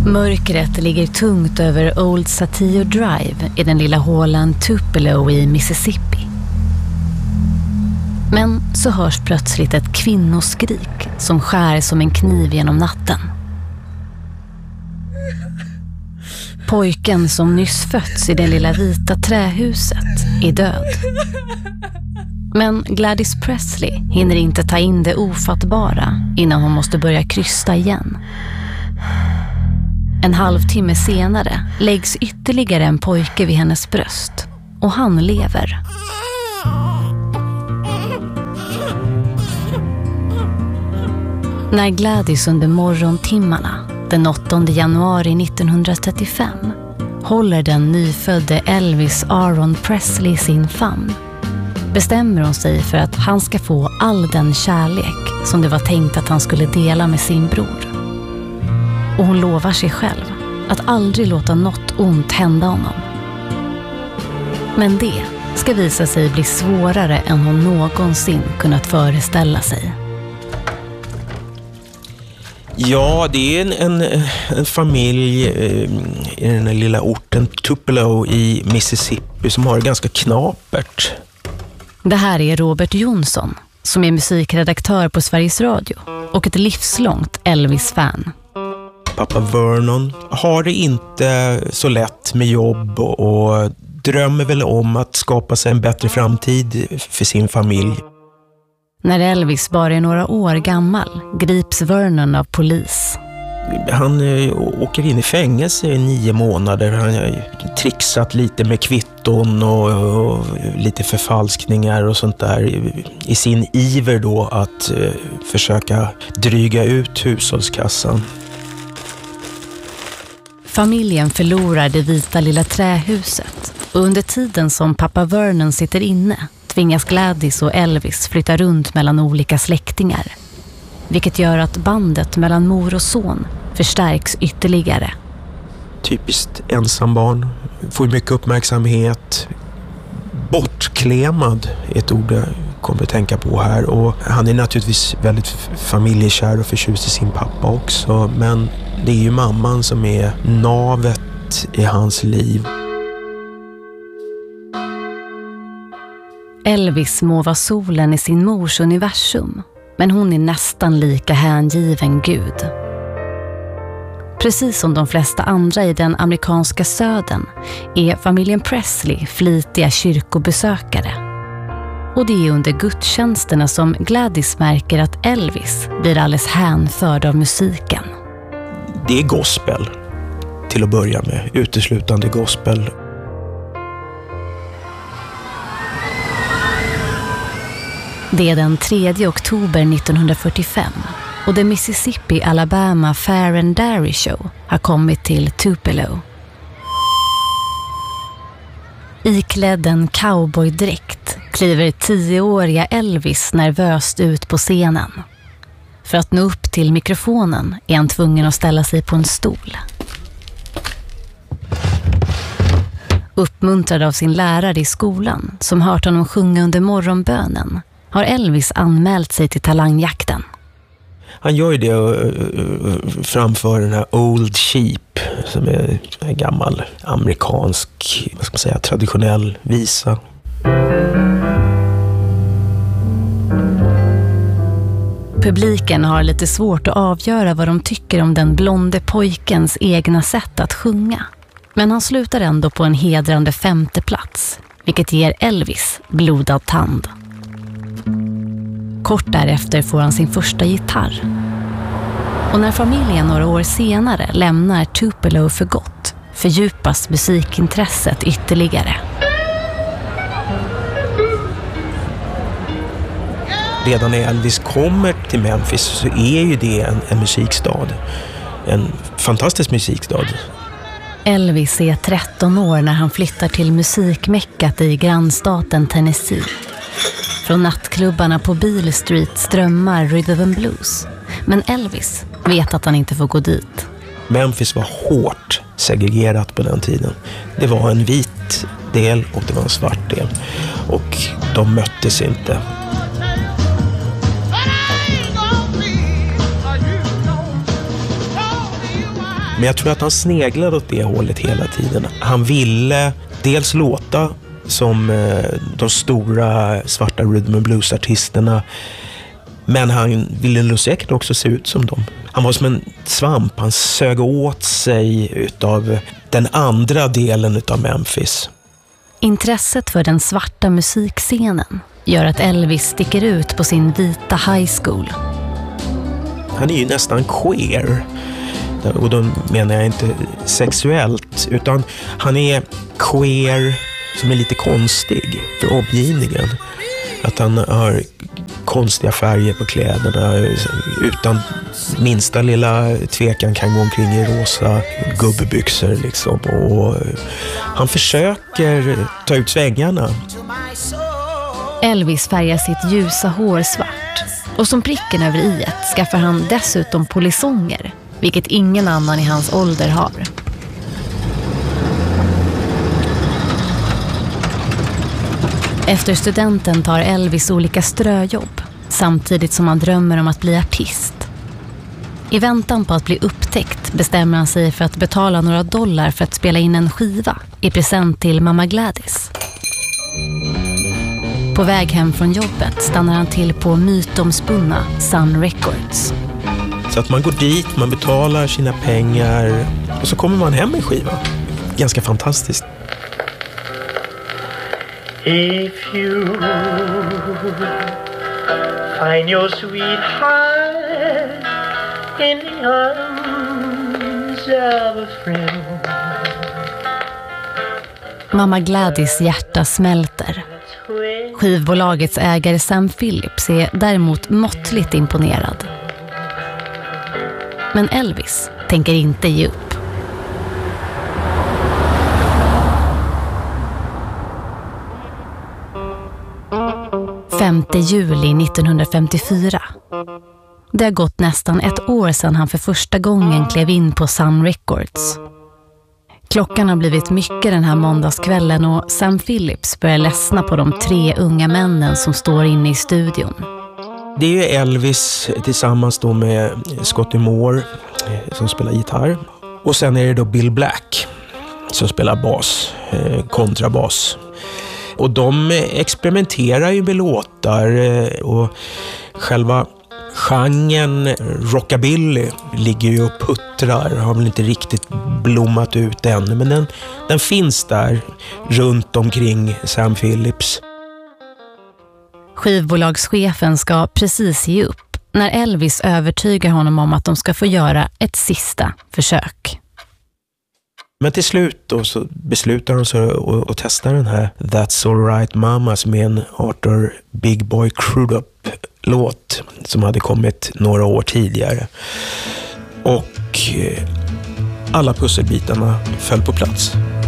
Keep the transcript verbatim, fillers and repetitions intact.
Mörkret ligger tungt över Old Saltillo Drive i den lilla hålan Tupelo i Mississippi. Men så hörs plötsligt ett kvinnoskrik som skär som en kniv genom natten. Pojken som nyss fötts i det lilla vita trähuset är död. Men Gladys Presley hinner inte ta in det ofattbara innan hon måste börja krysta igen. En halvtimme senare läggs ytterligare en pojke vid hennes bröst och han lever. När Gladys under morgontimmarna den åttonde januari nittonhundratrettiofem håller den nyfödde Elvis Aaron Presley i sin famn, bestämmer hon sig för att han ska få all den kärlek som det var tänkt att han skulle dela med sin bror. Och hon lovar sig själv att aldrig låta något ont hända honom. Men det ska visa sig bli svårare än hon någonsin kunnat föreställa sig. Ja, det är en, en, en familj eh, i den här lilla orten Tupelo i Mississippi som har det ganska knapert. Det här är Robert Jonsson som är musikredaktör på Sveriges Radio och ett livslångt Elvis-fan. Pappa Vernon har det inte så lätt med jobb och drömmer väl om att skapa sig en bättre framtid för sin familj. När Elvis bara är några år gammal grips Vernon av polis. Han äh, åker in i fängelse i nio månader. Han har trixat lite med kvitton och, och lite förfalskningar och sånt där i, i sin iver då att äh, försöka dryga ut hushållskassan. Familjen förlorar det vita lilla trähuset och under tiden som pappa Vernon sitter inne tvingas Gladys och Elvis flytta runt mellan olika släktingar, vilket gör att bandet mellan mor och son förstärks ytterligare. Typiskt ensambarn, får mycket uppmärksamhet, bortklemad är ett ord jag kommer att tänka på här, och han är naturligtvis väldigt familjekär och förtjust i sin pappa också, men det är ju mamman som är navet i hans liv. Elvis må vara solen i sin mors universum, men hon är nästan lika hängiven Gud. Precis som de flesta andra i den amerikanska södern är familjen Presley flitiga kyrkobesökare. Och det är under gudstjänsterna som Gladys märker att Elvis blir alldeles hänförd av musiken. Det är gospel till att börja med, uteslutande gospel. Det är den tredje oktober nittonhundrafyrtiofem och The Mississippi Alabama Fair and Dairy Show har kommit till Tupelo. Iklädd en cowboydräkt kliver tioåriga Elvis nervöst ut på scenen. För att nå upp till mikrofonen är han tvungen att ställa sig på en stol. Uppmuntrad av sin lärare i skolan som hört honom sjunga under morgonbönen har Elvis anmält sig till talangjakten. Han gör ju det framför den här Old Sheep som är en gammal amerikansk, vad ska man säga, traditionell visa. Publiken har lite svårt att avgöra vad de tycker om den blonde pojkens egna sätt att sjunga. Men han slutar ändå på en hedrande femte plats, vilket ger Elvis blodad tand. Kort därefter får han sin första gitarr. Och när familjen några år senare lämnar Tupelo för gott fördjupas musikintresset ytterligare. Redan när Elvis kommer till Memphis så är ju det en, en musikstad. En fantastisk musikstad. Elvis är tretton år när han flyttar till musikmeckat i grannstaten Tennessee. Från nattklubbarna på Beale Street strömmar rhythm and blues. Men Elvis vet att han inte får gå dit. Memphis var hårt segregerat på den tiden. Det var en vit del och det var en svart del. Och de möttes inte. Men jag tror att han sneglade åt det hållet hela tiden. Han ville dels låta som eh, de stora svarta rhythm and blues-artisterna, men han ville nog säkert också se ut som dem. Han var som en svamp, han sög åt sig utav den andra delen utav Memphis. Intresset för den svarta musikscenen gör att Elvis sticker ut på sin vita high school. Han är ju nästan queer. Och då menar jag inte sexuellt, utan han är queer som är lite konstig för omgivningen. Att han har konstiga färger på kläderna, utan minsta lilla tvekan kan gå omkring i rosa gubbebyxor liksom. Och han försöker ta ut svängarna. Elvis färgar sitt ljusa hår svart, och som pricken över iet skaffar han dessutom polisonger, vilket ingen annan i hans ålder har. Efter studenten tar Elvis olika ströjobb, samtidigt som han drömmer om att bli artist. I väntan på att bli upptäckt bestämmer han sig för att betala några dollar för att spela in en skiva i present till mamma Gladys. På väg hem från jobbet stannar han till på mytomspunna Sun Records. Så att man går dit, man betalar sina pengar och så kommer man hem med skiva. Ganska fantastiskt. If you find your sweetheart in the arms of a friend. Mamma Gladys hjärta smälter. Skivbolagets ägare Sam Phillips är däremot måttligt imponerad. Men Elvis tänker inte ge upp. femte juli nittonhundrafemtiofyra. Det har gått nästan ett år sedan han för första gången klev in på Sun Records. Klockan har blivit mycket den här måndagskvällen och Sam Phillips börjar ledsna på de tre unga männen som står inne i studion. Det är Elvis tillsammans då med Scotty Moore som spelar gitarr. Och sen är det då Bill Black som spelar bas, kontrabas. Och de experimenterar ju med låtar och själva genren rockabilly ligger ju och puttrar, har väl inte riktigt blommat ut än, men den, den finns där runt omkring Sam Phillips. Skivbolagschefen ska precis ge upp när Elvis övertygar honom om att de ska få göra ett sista försök. Men till slut då så beslutar de sig att, att testa den här That's All Right Mama som är en Arthur Big Boy Crudup-låt som hade kommit några år tidigare. Och alla pusselbitarna föll på plats.